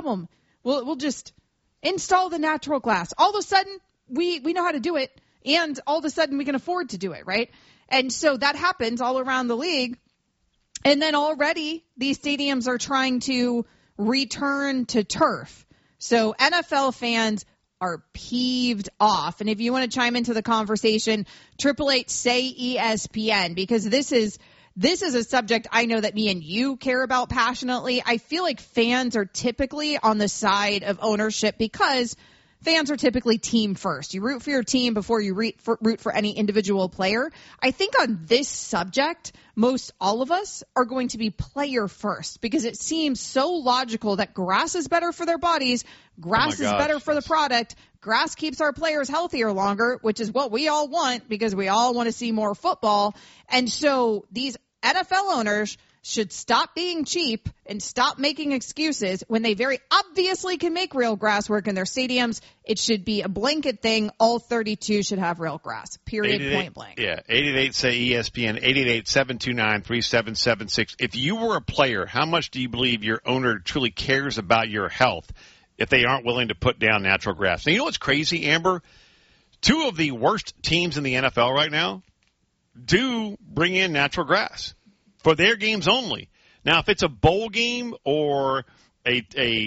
problem. We'll just install the natural grass. All of a sudden, we know how to do it, and all of a sudden we can afford to do it, right? And so that happens all around the league. And then already these stadiums are trying to return to turf. So NFL fans are peeved off. And if you want to chime into the conversation, 888-SAY-ESPN, because this is a subject I know that me and you care about passionately. I feel like fans are typically on the side of ownership because fans are typically team first. You root for your team before you root for any individual player. I think on this subject, most all of us are going to be player first because it seems so logical that grass is better for their bodies, grass is better for the product, grass keeps our players healthier longer, which is what we all want because we all want to see more football. And so these NFL owners should stop being cheap and stop making excuses when they very obviously can make real grass work in their stadiums. It should be a blanket thing. All 32 should have real grass, period, point blank. Yeah, 888-SAY-ESPN, 888-729-3776. If you were a player, how much do you believe your owner truly cares about your health if they aren't willing to put down natural grass? Now, you know what's crazy, Amber? 2 of the worst teams in the NFL right now do bring in natural grass for their games only. Now, if it's a bowl game or a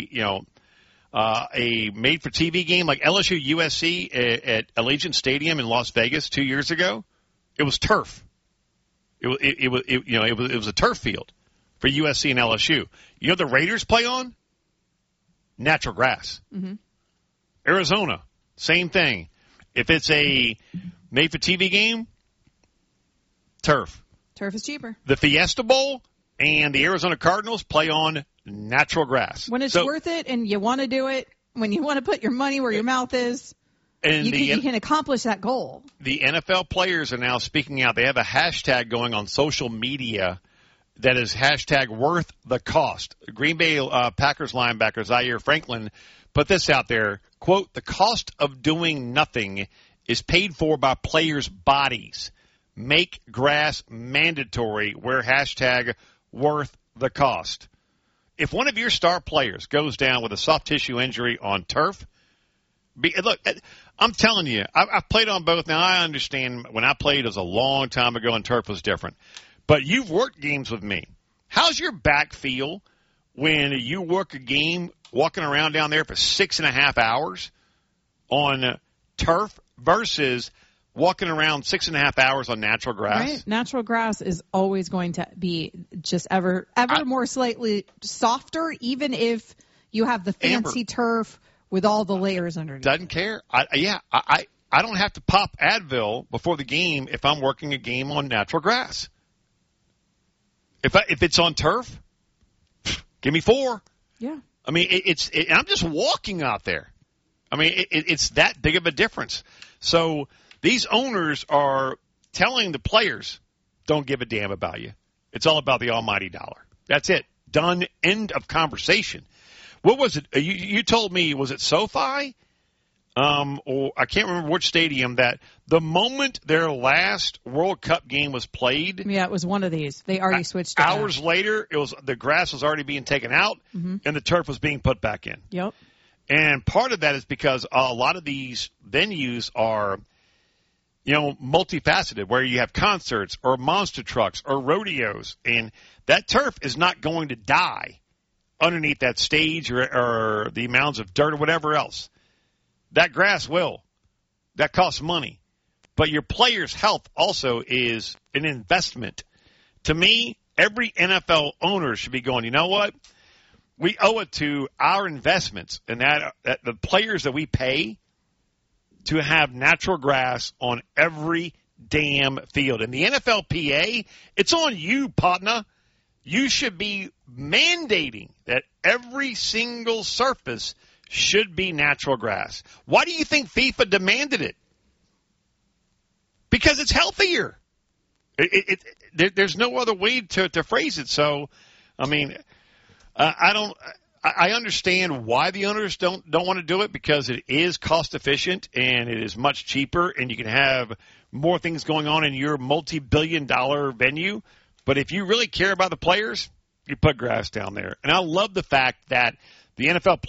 made-for-TV game like LSU USC at Allegiant Stadium in Las Vegas 2 years ago, it was turf. It was a turf field for USC and LSU. You know what the Raiders play on? Natural grass. Mm-hmm. Arizona, same thing. If it's a made-for-TV game, turf. Turf is cheaper. The Fiesta Bowl and the Arizona Cardinals play on natural grass. When it's worth it and you want to do it, when you want to put your money where your mouth is, and you can accomplish that goal. The NFL players are now speaking out. They have a hashtag going on social media that is hashtag worth the cost. Green Bay Packers linebacker Zaire Franklin put this out there, quote, "The cost of doing nothing is paid for by players' bodies. Make grass mandatory. Wear hashtag worth the cost." If one of your star players goes down with a soft tissue injury on turf, look, I'm telling you, I've played on both. Now, I understand when I played, it was a long time ago and turf was different. But you've worked games with me. How's your back feel when you work a game walking around down there for 6.5 hours on turf versus walking around 6.5 hours on natural grass? Right. Natural grass is always going to be just ever more slightly softer, even if you have the fancy turf with all the layers underneath. Doesn't care. I don't have to pop Advil before the game if I'm working a game on natural grass. If it's on turf, give me 4. Yeah. I mean, I'm just walking out there. I mean, it's that big of a difference. So these owners are telling the players, don't give a damn about you. It's all about the almighty dollar. That's it. Done. End of conversation. What was it? You told me, was it SoFi? Or I can't remember which stadium, that the moment their last World Cup game was played. Yeah, it was one of these. They already switched it hours later, the grass was already being taken out, and the turf was being put back in. Yep. And part of that is because a lot of these venues are, multifaceted, where you have concerts or monster trucks or rodeos, and that turf is not going to die underneath that stage or the mounds of dirt or whatever else. That grass will. That costs money. But your player's health also is an investment. To me, every NFL owner should be going, you know what? We owe it to our investments and that the players that we pay to have natural grass on every damn field. And the NFLPA, it's on you, partner. You should be mandating that every single surface should be natural grass. Why do you think FIFA demanded it? Because it's healthier. There's no other way to phrase it. So, I mean, I understand why the owners don't want to do it, because it is cost efficient and it is much cheaper, and you can have more things going on in your multi-billion-dollar venue. But if you really care about the players, you put grass down there. And I love the fact that the NFL